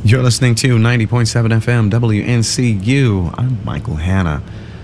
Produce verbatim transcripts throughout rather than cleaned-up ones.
You're listening to ninety point seven F M W N C U. I'm Michael Hanna.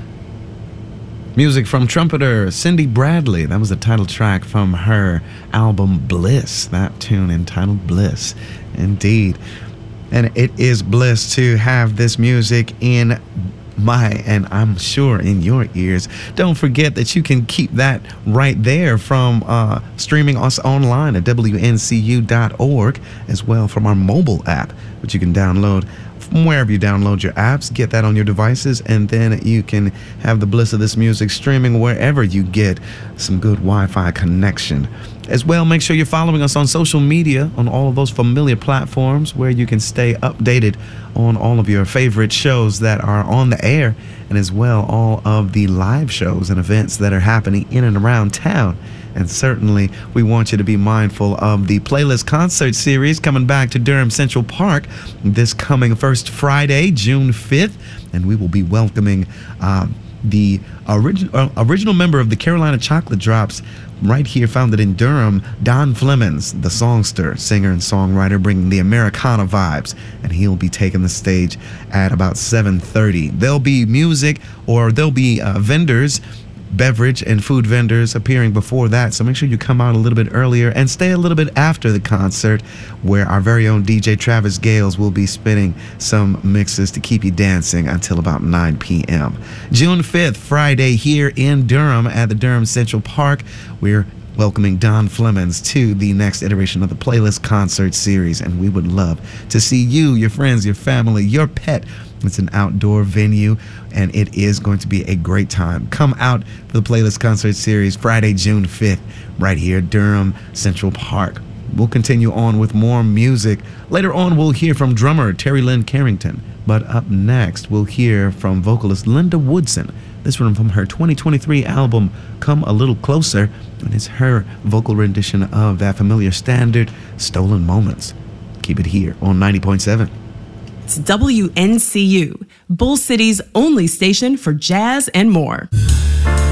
Music from trumpeter Cindy Bradley. That was the title track from her album Bliss. That tune entitled Bliss. Indeed. And it is bliss to have this music in my, and I'm sure in your ears. Don't forget that you can keep that right there from uh, streaming us online at W N C U dot org, as well from our mobile app, which you can download from wherever you download your apps. Get that on your devices, and then you can have the bliss of this music streaming wherever you get some good Wi-Fi connection. As well, make sure you're following us on social media on all of those familiar platforms where you can stay updated on all of your favorite shows that are on the air, and as well all of the live shows and events that are happening in and around town. And certainly we want you to be mindful of the Playlist Concert Series coming back to Durham Central Park this coming first Friday, June fifth, and we will be welcoming uh, the origin, uh, original member of the Carolina Chocolate Drops, right here founded in Durham, Don Flemons, the songster, singer and songwriter, bringing the Americana vibes, and he'll be taking the stage at about seven thirty. There'll be music, or there'll be uh, vendors, beverage and food vendors appearing before that, so make sure you come out a little bit earlier and stay a little bit after the concert, where our very own D J Travis Gales will be spinning some mixes to keep you dancing until about nine p.m. June fifth, Friday, here in Durham at the Durham Central Park. We're welcoming Don Flemons to the next iteration of the Playlist Concert Series, and we would love to see you, your friends, your family, your pet. It's an outdoor venue, and it is going to be a great time. Come out for the Playlist Concert Series Friday, June fifth, right here at Durham Central Park. We'll continue on with more music. Later on, we'll hear from drummer Terry Lynn Carrington. But up next, we'll hear from vocalist Linda Woodson. This one from her twenty twenty-three album, Come a Little Closer, and it's her vocal rendition of that familiar standard, Stolen Moments. Keep it here on ninety point seven. It's W N C U, Bull City's only station for jazz and more.